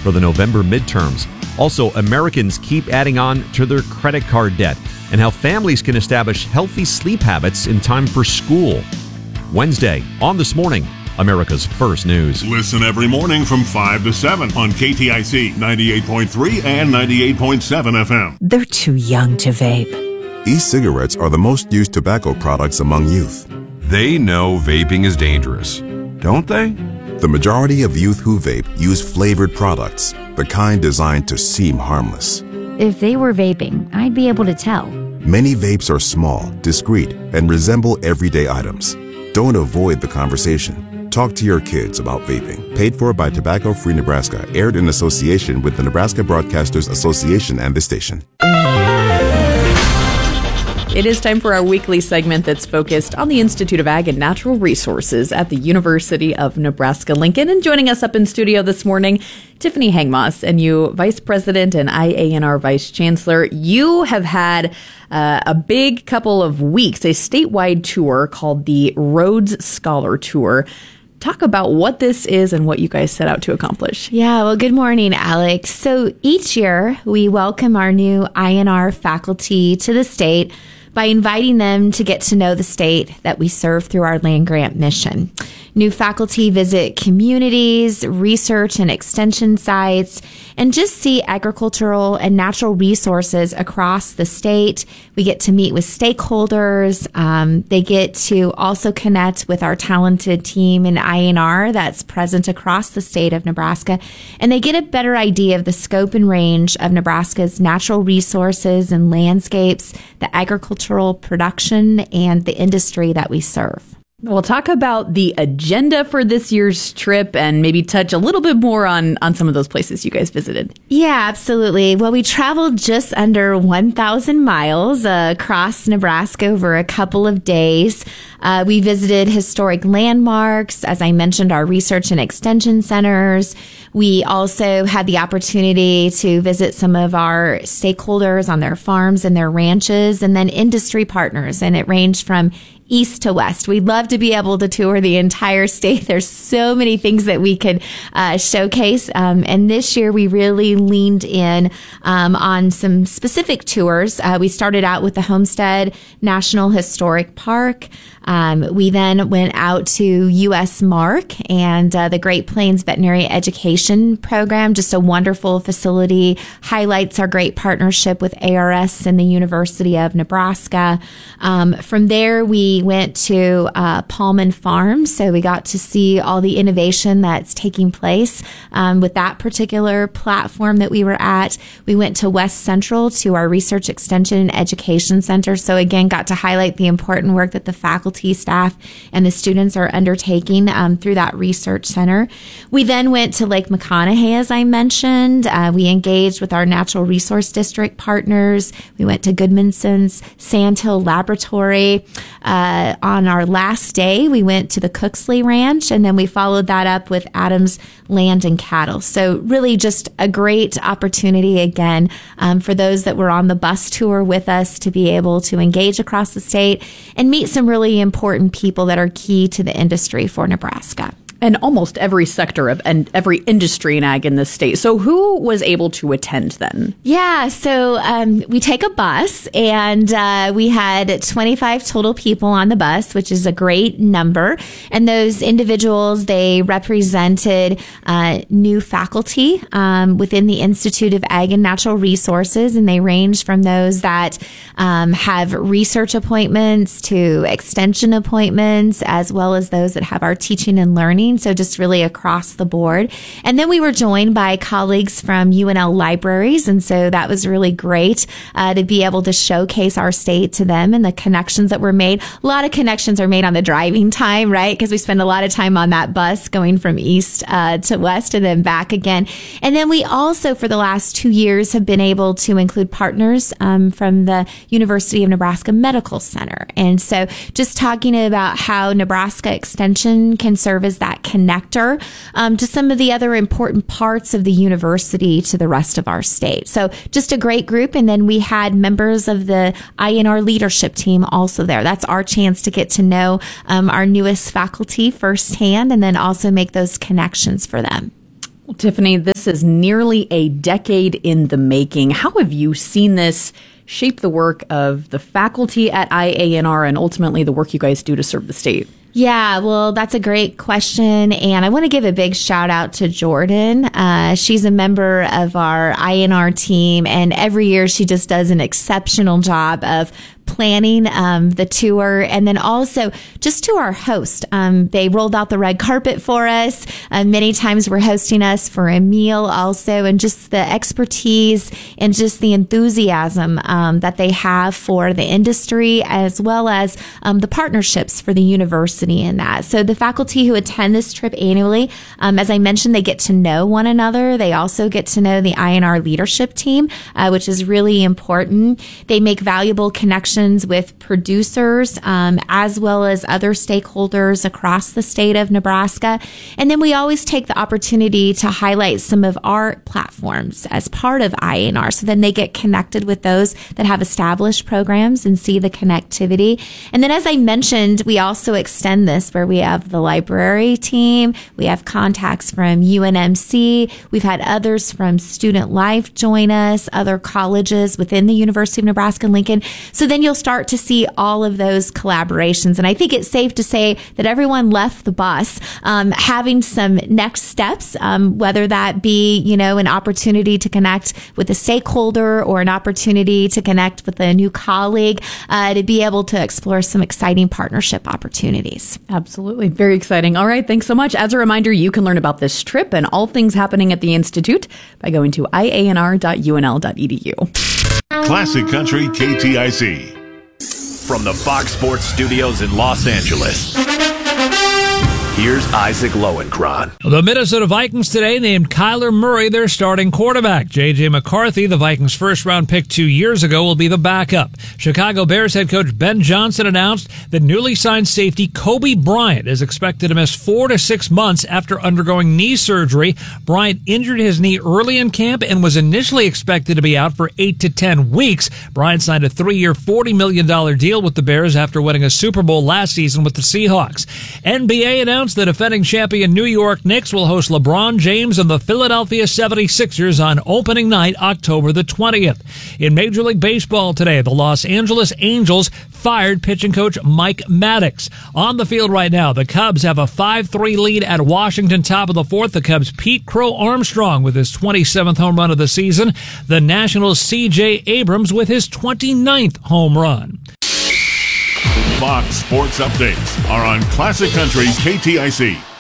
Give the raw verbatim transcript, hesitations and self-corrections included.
for the November midterms. Also, Americans keep adding on to their credit card debt and how families can establish healthy sleep habits in time for school. Wednesday, on This Morning, America's First News. Listen every morning from five to seven on K T I C ninety-eight point three and ninety-eight point seven F M. They're too young to vape. E-cigarettes are the most used tobacco products among youth. They know vaping is dangerous, don't they? The majority of youth who vape use flavored products, the kind designed to seem harmless. If they were vaping, I'd be able to tell. Many vapes are small, discreet, and resemble everyday items. Don't avoid the conversation. Talk to your kids about vaping. Paid for by Tobacco Free Nebraska. Aired in association with the Nebraska Broadcasters Association and the station. It is time for our weekly segment that's focused on the Institute of Ag and Natural Resources at the University of Nebraska-Lincoln. And joining us up in studio this morning, Tiffany Hangmoss, and you, Vice President and I A N R Vice Chancellor. You have had uh, a big couple of weeks, a statewide tour called the Rhodes Scholar Tour. Talk about what this is and what you guys set out to accomplish. Yeah, well, good morning, Alex. So each year we welcome our new I N R faculty to the state by inviting them to get to know the state that we serve through our land grant mission. New faculty visit communities, research and extension sites, and just see agricultural and natural resources across the state. We get to meet with stakeholders. Um, they get to also connect with our talented team in I N R that's present across the state of Nebraska. And they get a better idea of the scope and range of Nebraska's natural resources and landscapes, the agricultural production, and the industry that we serve. We'll talk about the agenda for this year's trip and maybe touch a little bit more on, on some of those places you guys visited. Yeah, absolutely. Well, we traveled just under one thousand miles uh, across Nebraska over a couple of days. Uh, we visited historic landmarks, as I mentioned, our research and extension centers. We also had the opportunity to visit some of our stakeholders on their farms and their ranches, and then industry partners. And it ranged from east to west. We'd love to be able to tour the entire state. There's so many things that we could uh, showcase. Um, and this year we really leaned in um, on some specific tours. Uh, we started out with the Homestead National Historic Park. Um, we then went out to U S Mark and uh, the Great Plains Veterinary Education Program, just a wonderful facility, highlights our great partnership with A R S and the University of Nebraska. Um, from there, we went to uh, Paulman Farm, so we got to see all the innovation that's taking place um, with that particular platform that we were at. We went to West Central to our Research Extension and Education Center, so again, got to highlight the important work that the faculty, staff, and the students are undertaking um, through that research center. We then went to Lake McConaughey, as I mentioned. Uh, we engaged with our Natural Resource District partners. We went to Goodmanson's Sandhill Laboratory. Uh, on our last day, we went to the Cooksley Ranch, and then we followed that up with Adams Land and Cattle. So really just a great opportunity, again, um, for those that were on the bus tour with us to be able to engage across the state and meet some really important people that are key to the industry for Nebraska. And almost every sector of and every industry in ag in this state. So who was able to attend then? Yeah, so um, we take a bus, and uh, we had twenty-five total people on the bus, which is a great number. And those individuals, they represented uh, new faculty um, within the Institute of Ag and Natural Resources, and they range from those that um, have research appointments to extension appointments, as well as those that have our teaching and learning. So just really across the board. And then we were joined by colleagues from U N L Libraries. And so that was really great uh, to be able to showcase our state to them and the connections that were made. A lot of connections are made on the driving time, right? Because we spend a lot of time on that bus going from east uh, to west and then back again. And then we also, for the last two years, have been able to include partners um, from the University of Nebraska Medical Center. And so just talking about how Nebraska Extension can serve as that connector um, to some of the other important parts of the university to the rest of our state. So just a great group. And then we had members of the I N R leadership team also there. That's our chance to get to know um, our newest faculty firsthand and then also make those connections for them. Well, Tiffany, this is nearly a decade in the making. How have you seen this shape the work of the faculty at I A N R and ultimately the work you guys do to serve the state? Yeah, well, that's a great question. And I want to give a big shout out to Jordan. Uh, she's a member of our I N R team, and every year she just does an exceptional job of planning um, the tour, and then also just to our host. Um, they rolled out the red carpet for us. Uh, many times we're hosting us for a meal also, and just the expertise and just the enthusiasm um, that they have for the industry, as well as um, the partnerships for the university in that. So the faculty who attend this trip annually, um, as I mentioned, they get to know one another. They also get to know the I N R leadership team, uh, which is really important. They make valuable connections with producers, um, as well as other stakeholders across the state of Nebraska. And then we always take the opportunity to highlight some of our platforms as part of I N R. So then they get connected with those that have established programs and see the connectivity. And then, as I mentioned, we also extend this where we have the library team. We have contacts from U N M C. We've had others from Student Life join us, other colleges within the University of Nebraska-Lincoln. So then you'll start to see all of those collaborations. And I think it's safe to say that everyone left the bus um, having some next steps, um, whether that be, you know, an opportunity to connect with a stakeholder or an opportunity to connect with a new colleague, uh, to be able to explore some exciting partnership opportunities. Absolutely. Very exciting. All right. Thanks so much. As a reminder, you can learn about this trip and all things happening at the Institute by going to I A N R dot U N L dot E D U. Classic Country K T I C. From the Fox Sports Studios in Los Angeles, here's Isaac Lowenkron. The Minnesota Vikings today named Kyler Murray their starting quarterback. J J. McCarthy, the Vikings' first-round pick two years ago, will be the backup. Chicago Bears head coach Ben Johnson announced that newly signed safety Kobe Bryant is expected to miss four to six months after undergoing knee surgery. Bryant injured his knee early in camp and was initially expected to be out for eight to ten weeks. Bryant signed a three-year, forty million dollars deal with the Bears after winning a Super Bowl last season with the Seahawks. N B A announced the defending champion New York Knicks will host LeBron James and the Philadelphia seventy-sixers on opening night, October the twentieth. In Major League Baseball today, the Los Angeles Angels fired pitching coach Mike Maddox. On the field right now, the Cubs have a five three lead at Washington, top of the fourth. The Cubs' Pete Crow Armstrong with his twenty-seventh home run of the season. The Nationals' C J Abrams with his twenty-ninth home run. Fox Sports Updates are on Classic Country K T I C.